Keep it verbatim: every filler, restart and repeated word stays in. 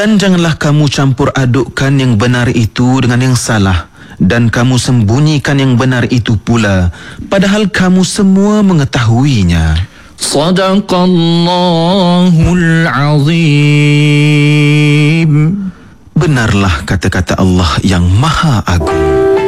Dan janganlah kamu campur adukkan yang benar itu dengan yang salah, dan kamu sembunyikan yang benar itu pula, padahal kamu semua mengetahuinya. Sadaqallahul azim. Benarlah kata-kata Allah yang Maha Agung.